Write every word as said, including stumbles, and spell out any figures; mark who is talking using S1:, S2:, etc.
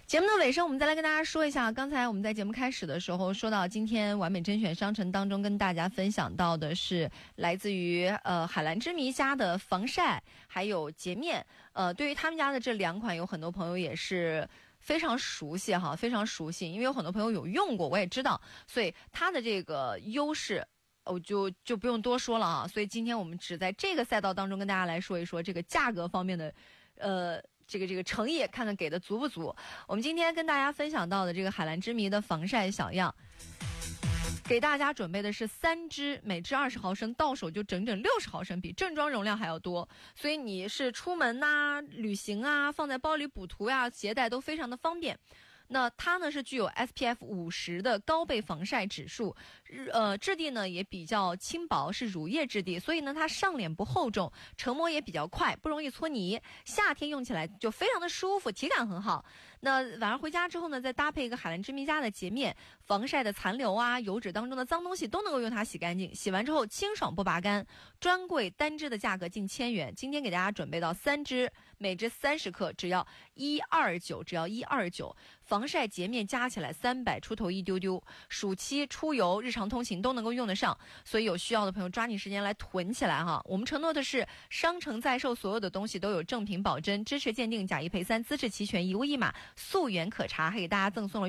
S1: 节目的尾声，我们再来跟大家说一下，刚才我们在节目开始的时候说到，今天完美甄选商城当中跟大家分享到的是来自于呃海蓝之谜家的防晒还有洁面。呃，对于他们家的这两款，有很多朋友也是非常熟悉哈，非常熟悉，因为有很多朋友有用过，我也知道，所以它的这个优势我就就不用多说了啊。所以今天我们只在这个赛道当中跟大家来说一说这个价格方面的呃这个这个诚意，看看给的足不足。我们今天跟大家分享到的这个海蓝之谜的防晒小样，给大家准备的是三支，每支二十毫升，到手就整整六十毫升，比正装容量还要多。所以你是出门呐、啊、旅行啊，放在包里补涂呀、啊，携带都非常的方便。那它呢是具有 S P F 五十的高倍防晒指数，呃，质地呢也比较轻薄，是乳液质地，所以呢它上脸不厚重，成膜也比较快，不容易搓泥，夏天用起来就非常的舒服，体感很好。那晚上回家之后呢，再搭配一个海蓝之谜家的洁面，防晒的残留啊、油脂当中的脏东西都能够用它洗干净，洗完之后清爽不拔干。专柜单支的价格近千元，今天给大家准备到三支，每支三十克，只要一二九，只要一二九。防晒洁面加起来三百出头一丢丢，暑期出游、日常通勤都能够用得上，所以有需要的朋友抓紧时间来囤起来哈。我们承诺的是，商城在售所有的东西都有正品保真，支持鉴定，假一赔三，资质齐全，一物一码，溯源可查，还给大家赠送了